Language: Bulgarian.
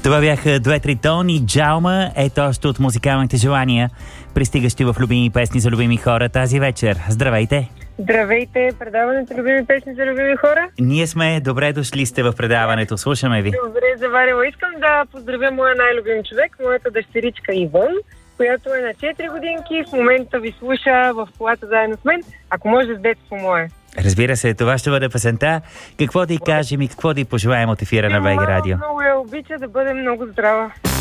Това бяха дует Ритон и Джалма, ето още от музикалните желания, пристигащи в любими песни за любими хора тази вечер. Здравейте! Здравейте, предаването любими песни за любими хора. Ние сме, добре дошли сте в предаването, слушаме ви. Добре, заварила. Искам да поздравя моя най-любим човек, моята дъщеричка Ивон, която е на 4 годинки, в момента ви слуша в колата заедно с мен, ако може с детство мое. Разбира се, това ще бъде песента. Какво да й кажем и какво да й пожелаем от ефира на БГ Радио? Много я обича, да бъде много здрава.